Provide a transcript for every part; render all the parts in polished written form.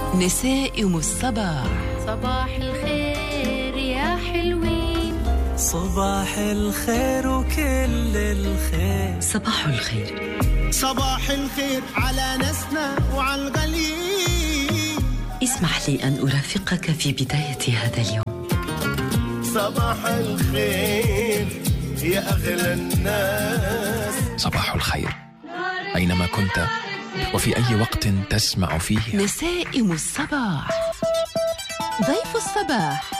نسائم الصباح. صباح الخير يا حلوين، صباح الخير وكل الخير. صباح الخير، صباح الخير على ناسنا وعلى الغاليين. اسمح لي أن أرافقك في بداية هذا اليوم. صباح الخير يا أغلى الناس. صباح الخير أينما كنت وفي أي وقت تسمع فيه. نسائم الصباح، ضيف الصباح.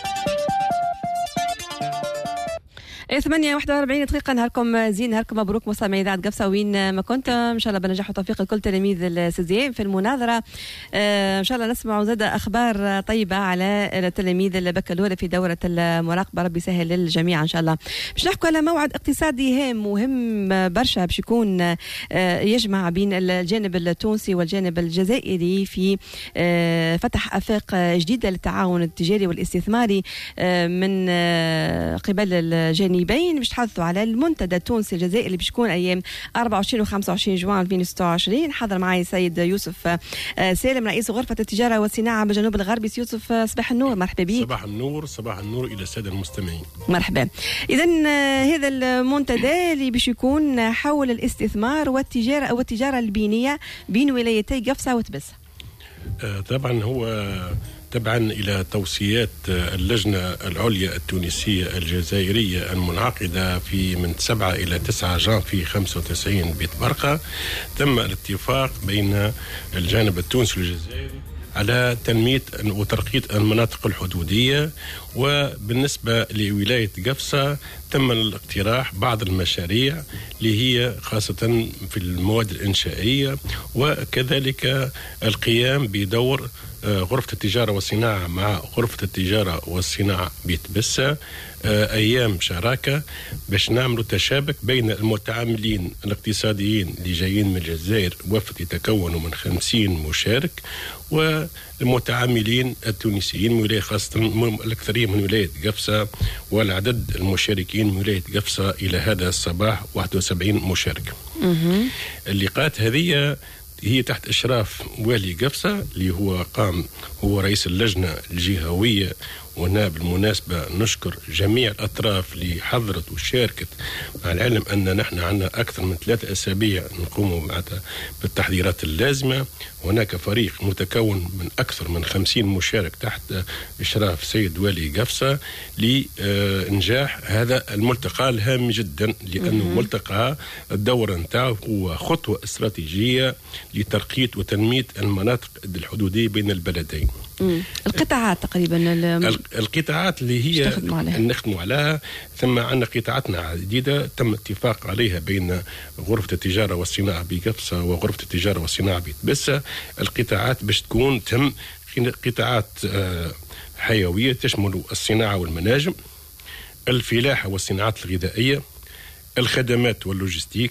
8:41 دقيقة. نهاركم زين، نهاركم مبروك مستمعي إذاعة قفصة وين ما كنتم. إن شاء الله بنجاح وتوفيق لكل تلاميذ السيزيام في المناظرة. إن شاء الله نسمع زاد أخبار طيبة على تلاميذ البكالوريا في دورة المراقبة. ربي يسهل للجميع إن شاء الله. باش نحكوا على موعد اقتصادي هام ومهم برشا باش يكون يجمع بين الجانب التونسي والجانب الجزائري في فتح آفاق جديدة للتعاون التجاري والاستثماري من قبل الجانبين. باش تحدثوا على المنتدى التونسي الجزائري اللي باش يكون ايام 24 و 25 جوان 2026. حضر معي السيد يوسف سالم رئيس غرفه التجاره والصناعه بالجنوب الغربي. يوسف صباح النور، مرحبا بك. صباح النور، صباح النور الى الساده المستمعين. مرحبا. اذا هذا المنتدى اللي باش يكون حول الاستثمار والتجاره البينيه بين ولايتي قفصه وتبسه. طبعا هو تبعا إلى توصيات اللجنة العليا التونسية الجزائرية المنعقدة في من 7 إلى 9 جانفي 95 بيت برقة، تم الاتفاق بين الجانب التونسي والجزائري على تنمية وترقية المناطق الحدودية. وبالنسبة لولاية قفصة تم الاقتراح بعض المشاريع اللي هي خاصة في المواد الإنشائية، وكذلك القيام بدور غرفة التجارة والصناعة مع غرفة التجارة والصناعة بيتبسة أيام شراكة باش نعملوا تشابك بين المتعاملين الاقتصاديين اللي جايين من الجزائر، وفد يتكونوا من 50 مشارك، والمتعاملين التونسيين من ولاية خاصة الأكثرية من ولاية قفصة، والعدد المشاركين من ولاية قفصة إلى هذا الصباح 71 مشارك. اللقاءات هذه هي تحت إشراف والي قفصة اللي هو رئيس اللجنة الجهوية. وهنا بالمناسبة نشكر جميع الأطراف اللي حضرت وشاركت، مع العلم أن نحن عندنا أكثر من 3 أسابيع نقوم بالتحضيرات اللازمة. هناك فريق متكون من أكثر من 50 مشارك تحت إشراف سيد والي قفصة لإنجاح هذا الملتقى الهام جدا، لأنه ملتقى الدورة نتاعه هو خطوة استراتيجية لترقية وتنمية المناطق الحدودية بين البلدين. القطاعات تقريبا القطاعات اللي هي نخدموا عليها، ثم عندنا قطاعاتنا عديدة تم اتفاق عليها بين غرفة التجارة والصناعة بقفصة وغرفة التجارة والصناعة بيتبسة. القطاعات باش تكون قطاعات حيوية تشمل الصناعة والمناجم، الفلاحة والصناعات الغذائية، الخدمات واللوجستيك،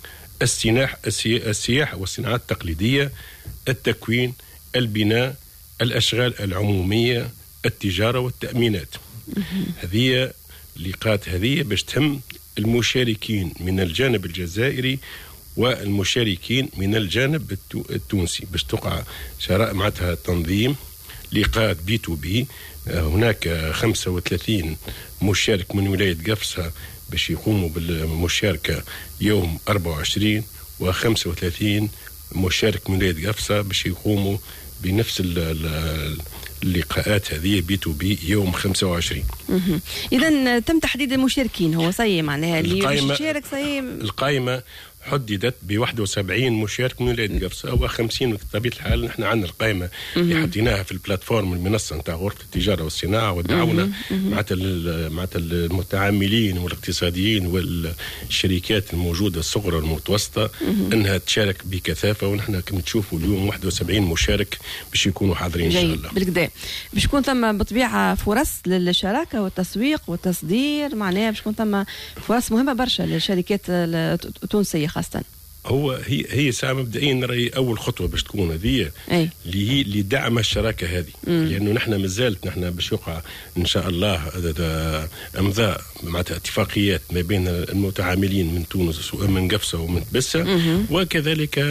السياحة والصناعات التقليدية، التكوين، البناء، الأشغال العمومية، التجارة والتأمينات. هذه اللقاءات هذه باش تهم المشاركين من الجانب الجزائري والمشاركين من الجانب التونسي، باش تقع شراء معناتها تنظيم لقاءات B2B. هناك 35 مشارك من ولاية قفصة باش يقوموا بالمشاركة يوم 24، و35 مشارك من ولاية قفصة باش يقوموا بنفس اللقاءات هذه B2B يوم 25. إذن تم تحديد المشاركين، هو صحيح معناها اللي يشارك صحيح. القائمة حددت ب 71 مشارك من ولاية قفصة و50 بطبيعة الحال. نحن عندنا القائمة اللي حطيناها في البلاتفورم المنصة نتاع غرفة التجارة والصناعة، ودعونا مع المتعاملين والاقتصاديين والشركات الموجودة الصغرى والمتوسطة انها تشارك بكثافة. ونحن كما تشوفوا اليوم 71 مشارك باش يكونوا حاضرين ان شاء الله. بالكدا باش يكون ثم بطبيعة فرص للشراكة والتسويق والتصدير، معناها باش يكون ثم فرص مهمة برشا للشركات التونسية خاصة. هي ساعة مبدئيا نرى أول خطوة باش تكون هذه اللي هي لدعم الشراكة هذه، لأنه نحن مازالت باش يقع إن شاء الله إمضاء معناتها اتفاقيات ما بين المتعاملين من تونس ومن قفصة ومن تبسة، وكذلك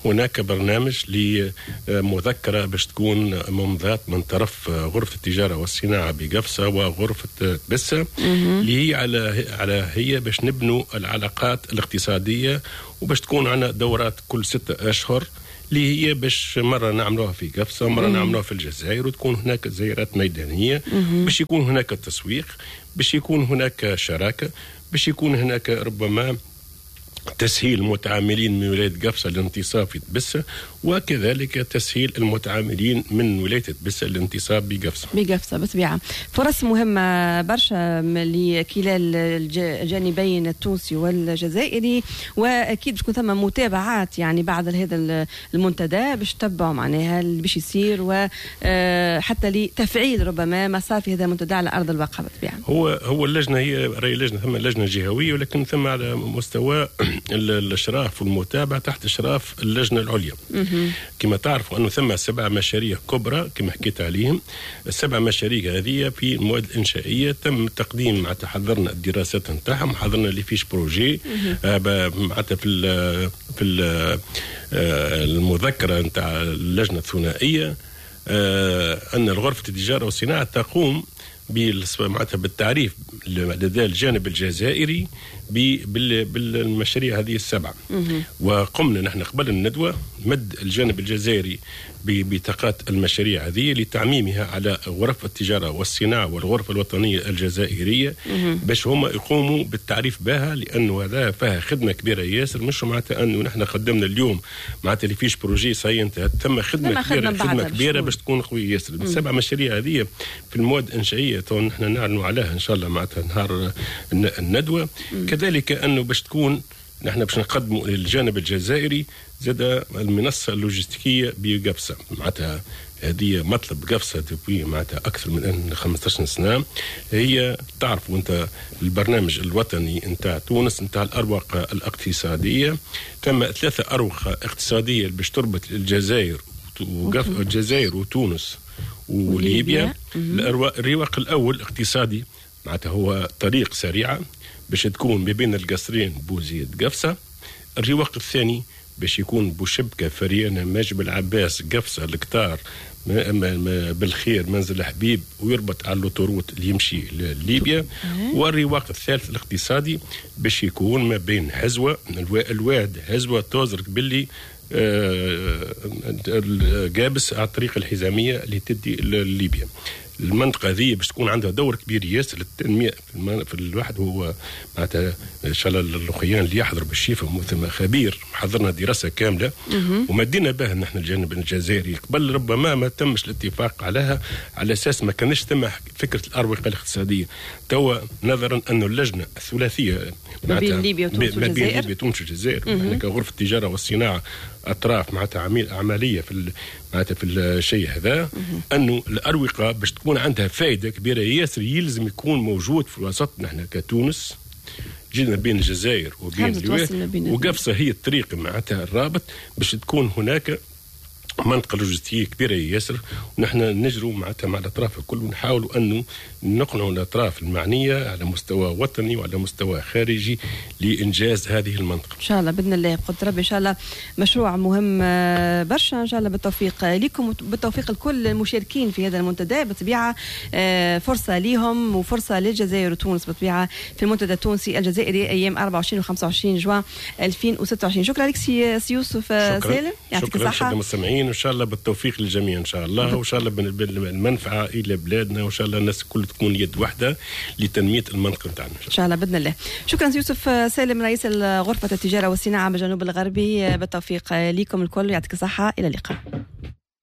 هناك برنامج لمذكرة باش تكون ممضاة من طرف غرفة التجارة والصناعة بقفصة وغرفة بسة، اللي هي هي باش نبنوا العلاقات الاقتصادية، وباش تكون عنا دورات كل 6 أشهر اللي هي باش مرة نعملوها في قفصة، مرة نعملوها في الجزائر، وتكون هناك زيارات ميدانية باش يكون هناك تسويق، باش يكون هناك شراكة، باش يكون هناك ربما تسهيل المتعاملين من ولاية قفصة للانتصاب في بسة، وكذلك تسهيل المتعاملين من ولاية بسة للانتصاب بقفصة. بالطبيعة فرص مهمة برشا لكلا الجانبين التونسي والجزائري، وأكيد بتكون ثم متابعات يعني بعد هذا المنتدى باش تتبعوا معناها اللي باش يصير، وحتى لتفعيل ربما ما صار في هذا المنتدى على أرض الواقع. بالطبيعة هو اللجنة هي رأي لجنة، ثم لجنة جهوية، ولكن ثم على مستوى الاشراف والمتابعه تحت اشراف اللجنه العليا. كما تعرفوا انه ثم 7 مشاريع كبرى كما حكيت عليهم. ال7 مشاريع هذه في المواد الانشائيه تم تقديم معناتها حضرنا الدراسات نتاعهم، حضرنا لي فيش بروجي معناتها في المذكره نتاع اللجنه الثنائيه ان غرفه التجاره والصناعه تقوم معناتها بالتعريف لدى الجانب الجزائري بالمشاريع هذه ال7. وقمنا نحن قبل الندوة مد الجانب الجزائري بطاقات المشاريع هذه لتعميمها على غرف التجارة والصناعة والغرفة الوطنية الجزائرية باش هما يقوموا بالتعريف بها، لأنه هذا فيها خدمة كبيرة ياسر. مش معناتها أنه نحن قدمنا اليوم معناتها اللي فيش بروجي انتهت، ثم خدمة كبيرة باش تكون قوية ياسر. ال7 مشاريع هذه في المواد الإنشائية نحن نعلنوا عليها إن شاء الله معناتها نهار الندوة. كذلك أنه باش تكون نحن باش نقدموا للجانب الجزائري زاد المنصة اللوجستيكية بقفصة. معناتها هذه مطلب قفصة تبوي معناتها أكثر من 15 سنة. هي تعرفوا أنت البرنامج الوطني نتاع تونس نتاع الأروقة الاقتصادية، تم 3 أروقة اقتصادية باش تربط الجزائر وتونس وليبيا. الرواق الأول اقتصادي معناتها هو طريق سريعة باش تكون ما بين القصرين بوزيد قفصة. الرواق الثاني باش يكون بوشبكة فريانة ماجب العباس قفصة الكتار بالخير منزل حبيب ويربط على اللوتوروت اللي يمشي لليبيا. والرواق الثالث الاقتصادي باش يكون ما بين هزوة الواد هزوة توزرك باللي قابس على الطريق الحزامية اللي تدي لليبيا. المنطقة هذه باش تكون عندها دور كبير ياسر للتنمية في الواحد. هو معناتها إن شاء الله الأخويان اللي يحضر باش يفهموا ثم خبير حضرنا دراسة كاملة ومدينا بها نحن الجانب الجزائري. قبل ربما ما تمش الاتفاق عليها على أساس ما كانش تم فكرة الأروقة الاقتصادية. توا نظرا أن اللجنة الثلاثية ما بين ليبيا وتونس والجزائر يعني كغرفة التجارة والصناعة أطراف معناتها عملية في الشيء هذا، أنه الأروقة باش تكون عندها فائدة كبيرة ياسر يلزم يكون موجود في الوسط. نحن كتونس جينا بين الجزائر وبين وقفصة هي الطريق معناتها الرابط باش تكون هناك منطقة لوجستية كبيرة ياسر. ونحن نجروا معناتها مع الأطراف الكل ونحاولوا أنه نقنعوا الأطراف المعنية على مستوى وطني وعلى مستوى خارجي لإنجاز هذه المنطقة. إن شاء الله بإذن الله بقدر ربي. إن شاء الله مشروع مهم برشا. إن شاء الله بالتوفيق لكم وبالتوفيق لكل المشاركين في هذا المنتدى. بالطبيعة فرصة لهم وفرصة للجزائر وتونس بالطبيعة في المنتدى التونسي الجزائري أيام 24 و 25 جوان 2026. شكرا لك سي يوسف سالم، يعطيك الصحة. وإن شاء الله بالتوفيق للجميع إن شاء الله، وإن شاء الله بالمنفعة إلى بلادنا، وإن شاء الله الناس الكل تكون يد واحدة لتنمية المنطقة بتاعنا إن شاء الله بإذن الله. شكرا يوسف سالم رئيس غرفة التجارة والصناعة بالجنوب الغربي. بالتوفيق لكم الكل، يعطيك الصحة. إلى اللقاء.